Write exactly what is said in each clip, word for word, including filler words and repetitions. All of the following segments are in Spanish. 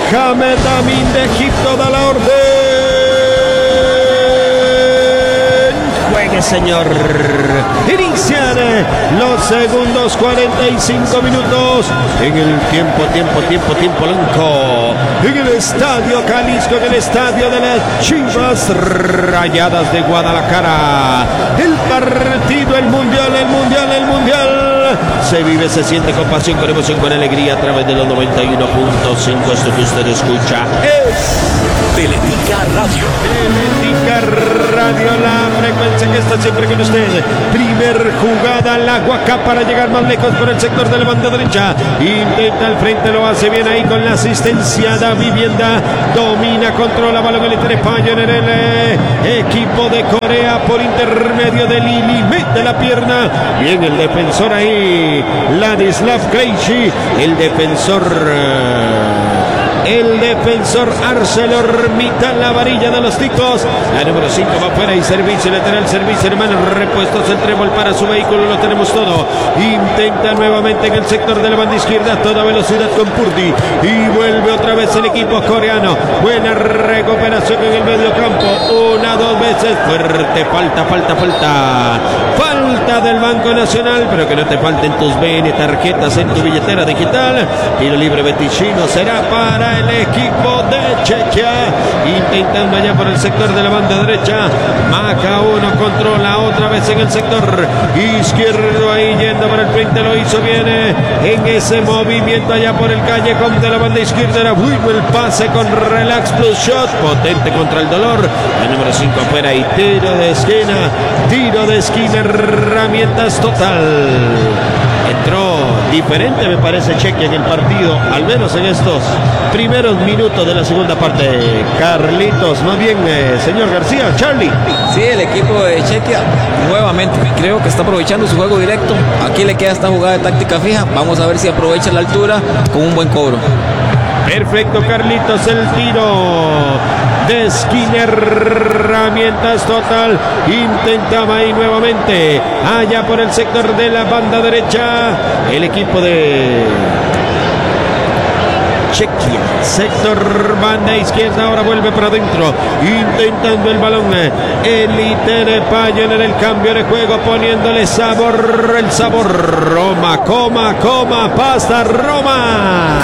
Mohamed Amin de Egipto da la orden. Juegue, señor. Inician los segundos cuarenta y cinco minutos en el tiempo, tiempo, tiempo, tiempo blanco. En el estadio Jalisco, en el estadio de las Chivas Rayadas de Guadalajara. El partido, el mundial, el mundial, el mundial. Se vive, se siente con pasión, con emoción, con alegría a través de los noventa y uno punto cinco. Esto que usted escucha es Teletica Radio. Teletica Radio, la frecuencia que está siempre con usted. Primer jugada, la Guacá para llegar más lejos por el sector de la banda derecha. Intenta al frente, lo hace bien ahí con la asistencia de Vivienda. Domina, controla, balón el Trepayo en el eh, equipo de Corea por intermedio de Lili. Mete la pierna. Bien el defensor ahí, Ladislav Krejci, el defensor... Eh, El defensor ArcelorMittal, la varilla de los ticos. La número cinco va fuera y servicio lateral, servicio hermano, repuestos el trébol para su vehículo, lo tenemos todo. Intenta nuevamente en el sector de la banda izquierda, toda velocidad con Purdy. Y vuelve otra vez el equipo coreano. Buena recuperación en el medio campo. Una, dos veces. Fuerte, falta, falta, falta. Falta del Banco Nacional, pero que no te falten tus B N tarjetas en tu billetera digital. Tiro libre Beticino será para el equipo de Chequia, intentando allá por el sector de la banda derecha. Maca uno controla otra vez en el sector izquierdo, ahí yendo para el frente, lo hizo bien en ese movimiento allá por el callejón de la banda izquierda. Era bueno el pase con relax plus shot, potente contra el dolor. El número cinco afuera y tiro de esquina, tiro de esquina, herramientas total. Entró diferente, me parece, Chequia en el partido, al menos en estos primeros minutos de la segunda parte. Carlitos, más bien, eh, señor García, Charlie. Sí, el equipo de Chequia nuevamente creo que está aprovechando su juego directo. Aquí le queda esta jugada de táctica fija. Vamos a ver si aprovecha la altura con un buen cobro. Perfecto, Carlitos, el tiro de esquina, herramientas total. Intentaba ahí nuevamente allá por el sector de la banda derecha el equipo de Chequia. Sector banda izquierda, ahora vuelve para adentro, intentando el balón. Elite de Payo en el cambio de juego, poniéndole sabor, el sabor. Roma, coma, coma, pasta, Roma.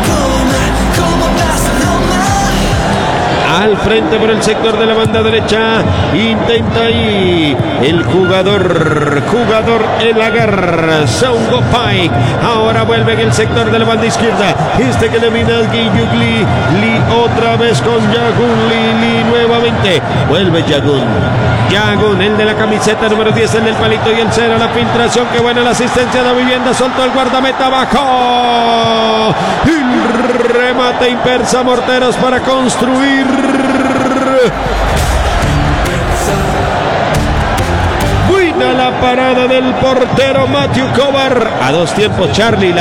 Al frente por el sector de la banda derecha, intenta ahí el jugador, jugador el agarra, Songo Pike. Ahora vuelve en el sector de la banda izquierda, este que domina Guiyugli, Li otra vez con Yagun, Li, Li nuevamente, vuelve Yagun, Yagun, el de la camiseta número diez, el del palito y el cero, la filtración, qué buena la asistencia de Vivienda, soltó el guardameta abajo, el remate impersa Morteros para construir. Buena la parada del portero Matthew Kovar. A dos tiempos, Charlie.